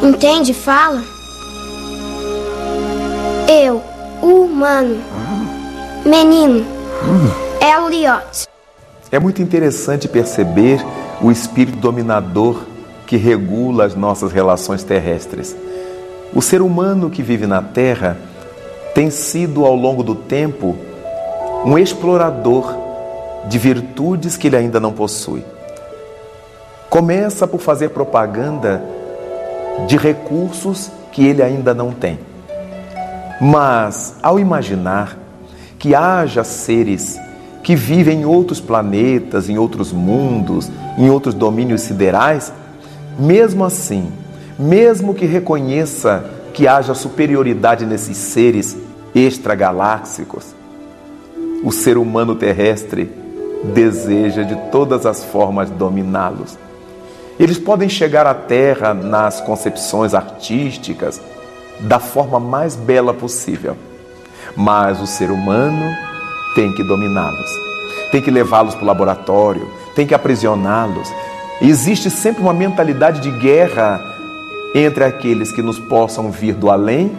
Entende? Fala. Eu, o humano. Menino. Elliot. É muito interessante perceber o espírito dominador que regula as nossas relações terrestres. O ser humano que vive na Terra tem sido, ao longo do tempo, um explorador de virtudes que ele ainda não possui. Começa por fazer propaganda de recursos que ele ainda não tem. Mas, ao imaginar que haja seres que vivem em outros planetas, em outros mundos, em outros domínios siderais, mesmo assim, mesmo que reconheça que haja superioridade nesses seres extragalácticos, o ser humano terrestre deseja de todas as formas dominá-los. Eles podem chegar à Terra nas concepções artísticas da forma mais bela possível, mas o ser humano tem que dominá-los, tem que levá-los para o laboratório, tem que aprisioná-los. Existe sempre uma mentalidade de guerra entre aqueles que nos possam vir do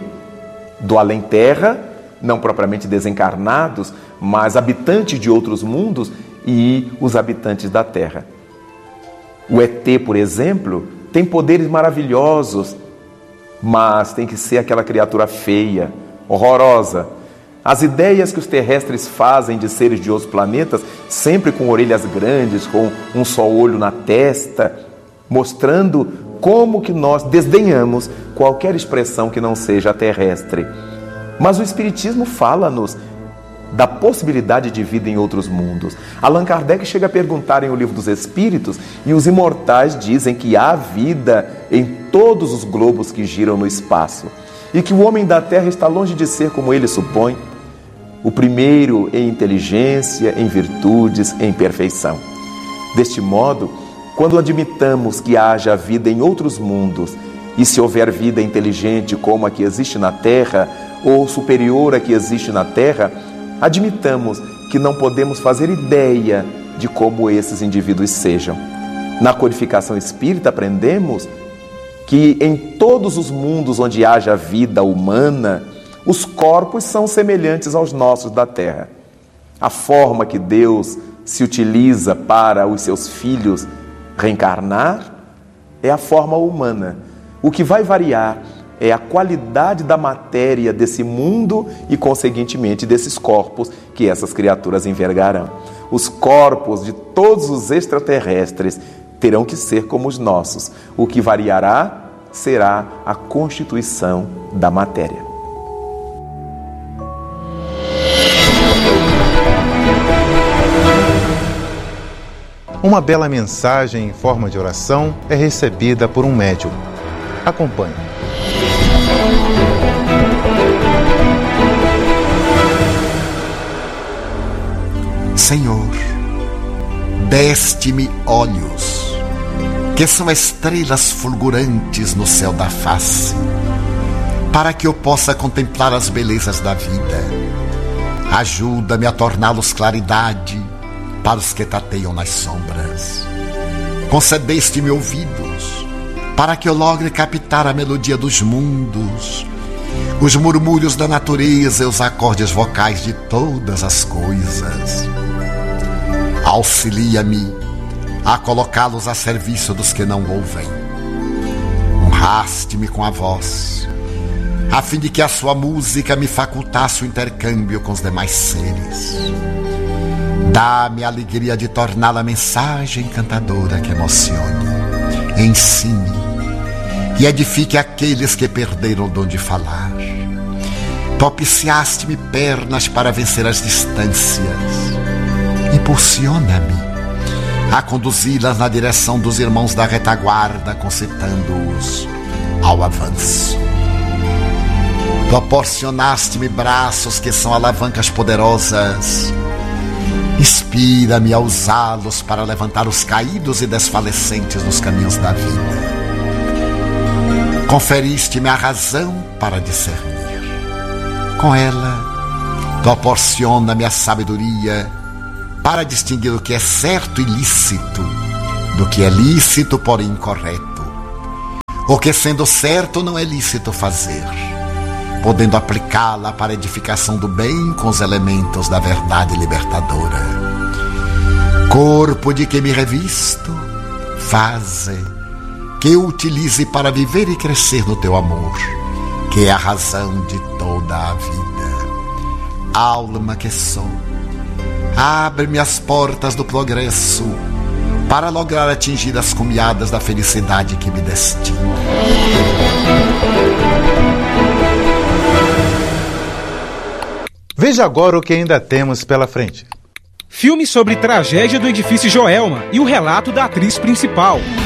além-terra, não propriamente desencarnados, mas habitantes de outros mundos, e os habitantes da Terra. O ET, por exemplo, tem poderes maravilhosos, mas tem que ser aquela criatura feia, horrorosa. As ideias que os terrestres fazem de seres de outros planetas, sempre com orelhas grandes, com um só olho na testa, mostrando como que nós desdenhamos qualquer expressão que não seja terrestre. Mas o Espiritismo fala-nos da possibilidade de vida em outros mundos. Allan Kardec chega a perguntar em O Livro dos Espíritos, e os imortais dizem que há vida em todos os globos que giram no espaço, e que o homem da Terra está longe de ser como ele supõe, o primeiro em inteligência, em virtudes, em perfeição. Deste modo, quando admitamos que haja vida em outros mundos, e se houver vida inteligente como a que existe na Terra, ou superior à que existe na Terra, admitamos que não podemos fazer ideia de como esses indivíduos sejam. Na codificação espírita aprendemos que em todos os mundos onde haja vida humana, os corpos são semelhantes aos nossos da Terra. A forma que Deus se utiliza para os seus filhos reencarnar é a forma humana. O que vai variar é a qualidade da matéria desse mundo e, conseguintemente, desses corpos que essas criaturas envergarão. Os corpos de todos os extraterrestres terão que ser como os nossos. O que variará será a constituição da matéria. Uma bela mensagem em forma de oração é recebida por um médium. Acompanhe. Senhor, deste-me olhos, que são estrelas fulgurantes no céu da face, para que eu possa contemplar as belezas da vida. Ajuda-me a torná-los claridade para os que tateiam nas sombras. Concedeste-me ouvidos, para que eu logre captar a melodia dos mundos, os murmúrios da natureza e os acordes vocais de todas as coisas. Auxilia-me a colocá-los a serviço dos que não ouvem. Honraste-me com a voz, a fim de que a sua música me facultasse o intercâmbio com os demais seres. Dá-me a alegria de torná-la mensagem encantadora que emocione, ensine e edifique aqueles que perderam o dom de falar. Propiciaste-me pernas para vencer as distâncias. Impulsiona-me a conduzi-las na direção dos irmãos da retaguarda, concitando-os ao avanço. Proporcionaste-me braços que são alavancas poderosas. Inspira-me a usá-los para levantar os caídos e desfalecentes nos caminhos da vida. Conferiste-me a razão para discernir. Com ela, proporciona-me a sabedoria para distinguir o que é certo e lícito do que é lícito, porém incorreto. o que sendo certo não é lícito fazer, podendo aplicá-la para a edificação do bem com os elementos da verdade libertadora. Corpo de que me revisto, faze que eu utilize para viver e crescer no teu amor, que é a razão de toda a vida. Alma que sou, abre-me as portas do progresso para lograr atingir as cumeadas da felicidade que me destina. Veja agora o que ainda temos pela frente. Filme sobre tragédia do edifício Joelma e o relato da atriz principal.